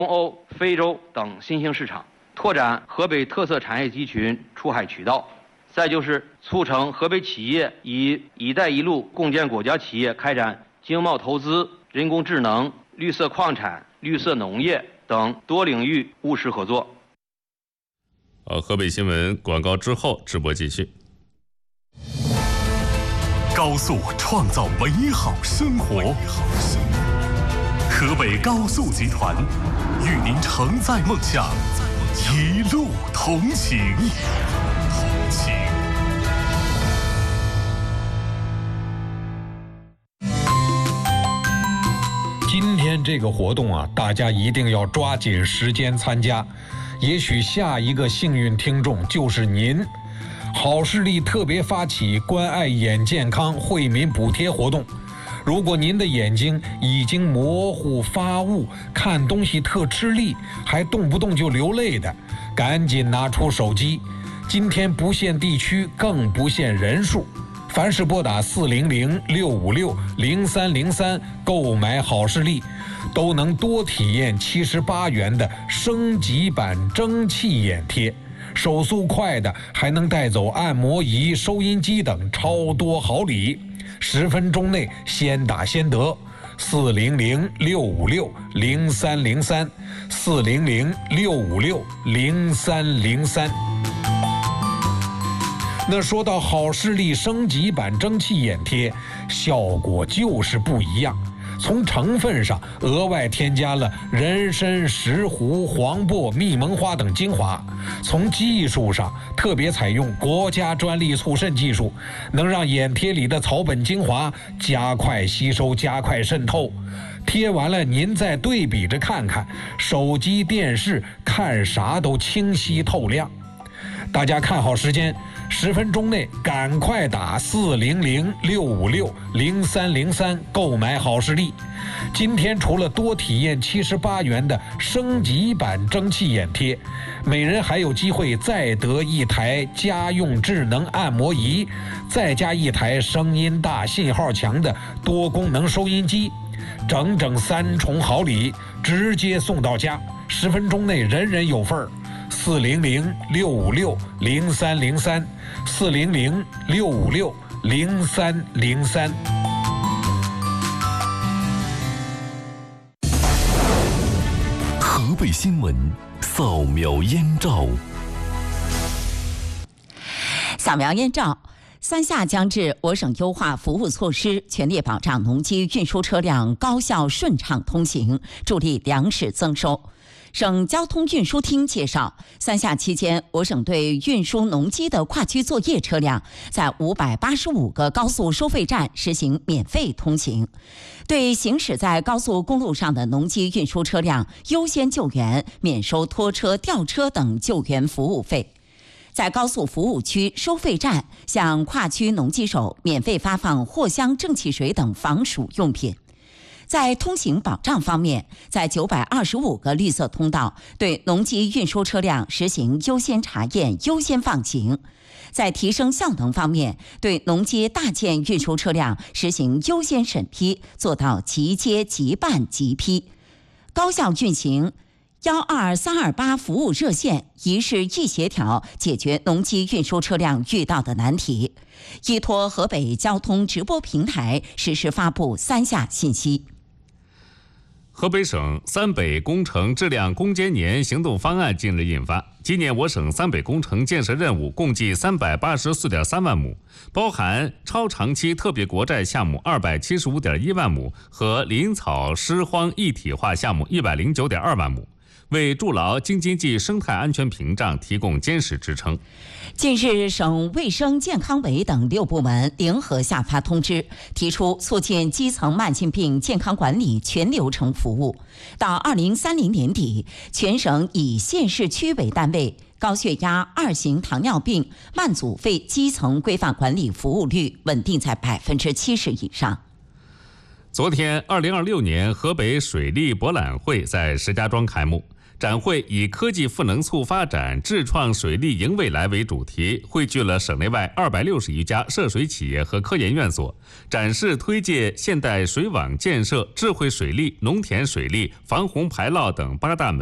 东欧、非洲等新兴市场，拓展河北特色产业集群出海渠道。再就是促成河北企业与“一带一路”共建国家企业开展经贸投资、人工智能、绿色矿产、绿色农业等多领域务实合作。 河北新闻广告之后，直播继续。 高速创造美好生活，河北高速集团与您承载梦想，一路同行。 今天这个活动啊，大家一定要抓紧时间参加，也许下一个幸运听众就是您。好视力特别发起关爱眼健康惠民补贴活动，如果您的眼睛已经模糊发雾，看东西特吃力，还动不动就流泪的，赶紧拿出手机。今天不限地区，更不限人数，凡是拨打400-656-0303购买好视力，都能多体验78元的升级版蒸汽眼贴，手速快的还能带走按摩仪、收音机等超多好礼，10分钟内先打先得。400-656-0303，400-656-0303。那说到好视力升级版蒸汽眼贴，效果就是不一样。从成分上额外添加了人参、石斛、黄柏、蜜蒙花等精华，从技术上特别采用国家专利促渗技术，能让眼贴里的草本精华加快吸收、加快渗透。贴完了您再对比着看看，手机、电视看啥都清晰透亮。大家看好时间，10分钟内赶快打400-656-0303购买好视力。今天除了多体验78元的升级版蒸汽眼贴，每人还有机会再得一台家用智能按摩仪，再加一台声音大、信号强的多功能收音机，整整3重好礼，直接送到家，10分钟内人人有份儿。400-656-0303，400-656-0303。 河北新闻扫描燕赵。 扫描燕赵。三下将至，我省优化服务措施，全力保障农机运输车辆高效顺畅通行，助力粮食增收。省交通运输厅介绍，三下期间，我省对运输农机的跨区作业车辆，在585个高速收费站实行免费通行，对行驶在高速公路上的农机运输车辆优先救援，免收拖车、吊车等救援服务费。在高速服务区收费站向跨区农机手免费发放藿香正气水等防暑用品。在通行保障方面，在925个绿色通道对农机运输车辆实行优先查验、优先放行。在提升效能方面，对农机大件运输车辆实行优先审批，做到即接即办即批，高效运行12328服务热线，一事一协调，解决农机运输车辆遇到的难题。依托河北交通直播平台实时发布三下信息。 河北省三北工程质量攻坚年行动方案近日印发，今年我省三北工程建设任务共计384.3万亩，包含超长期特别国债项目275.1万亩和林草湿荒一体化项目109.2万亩，为筑牢京津冀生态安全屏障提供坚实支撑。 近日，省卫生健康委等6部门联合下发通知，提出促进基层慢性病健康管理全流程服务。到2030年底，全省以县市区为单位，高血压、2型糖尿病、慢阻肺基层规范管理服务率稳定在70%以上。 昨天，2026年河北水利博览会在石家庄开幕。展会以科技赋能促发展，智创水利迎未来为主题，汇聚了省内外260余家涉水企业和科研院所，展示推介现代水网建设、智慧水利、农田水利、防洪排涝等8大